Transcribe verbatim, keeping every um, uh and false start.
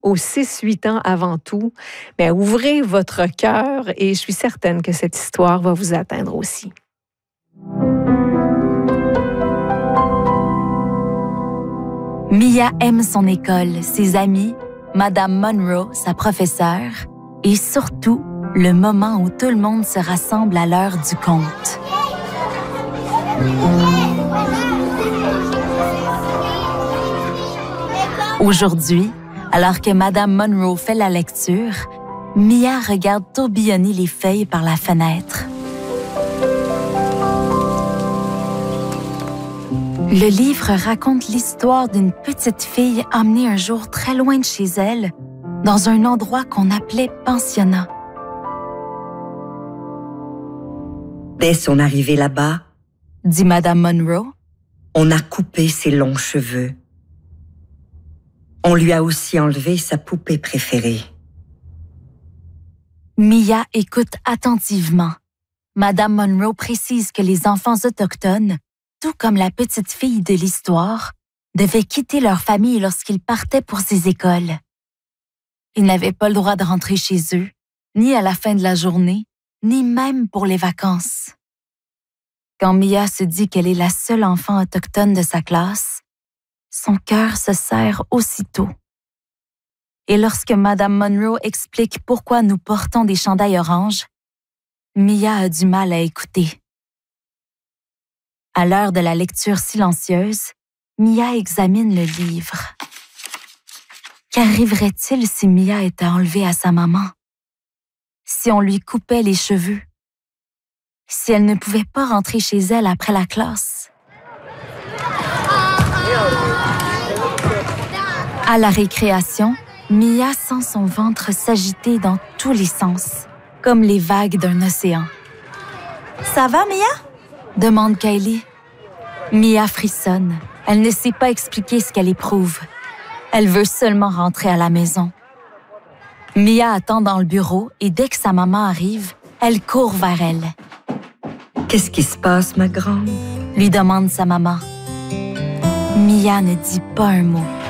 aux six huit ans avant tout, bien, ouvrez votre cœur et je suis certaine que cette histoire va vous atteindre aussi. Mia aime son école, ses amis, Madame Monroe, sa professeure, et surtout le moment où tout le monde se rassemble à l'heure du conte. Aujourd'hui, alors que Madame Monroe fait la lecture, Mia regarde tourbillonner les feuilles par la fenêtre. Le livre raconte l'histoire d'une petite fille emmenée un jour très loin de chez elle, dans un endroit qu'on appelait pensionnat. Dès son arrivée là-bas, dit Madame Monroe, on a coupé ses longs cheveux. On lui a aussi enlevé sa poupée préférée. Mia écoute attentivement. Madame Monroe précise que les enfants autochtones, tout comme la petite fille de l'histoire, devaient quitter leur famille lorsqu'ils partaient pour ces écoles. Ils n'avaient pas le droit de rentrer chez eux, ni à la fin de la journée, ni même pour les vacances. Quand Mia se dit qu'elle est la seule enfant autochtone de sa classe, son cœur se serre aussitôt. Et lorsque Madame Monroe explique pourquoi nous portons des chandails oranges, Mia a du mal à écouter. À l'heure de la lecture silencieuse, Mia examine le livre. Qu'arriverait-il si Mia était enlevée à sa maman? Si on lui coupait les cheveux? Si elle ne pouvait pas rentrer chez elle après la classe? À la récréation, Mia sent son ventre s'agiter dans tous les sens, comme les vagues d'un océan. « Ça va, Mia? » demande Kylie. Mia frissonne. Elle ne sait pas expliquer ce qu'elle éprouve. Elle veut seulement rentrer à la maison. Mia attend dans le bureau et dès que sa maman arrive, elle court vers elle. « Qu'est-ce qui se passe, ma grande? » lui demande sa maman. Mia ne dit pas un mot.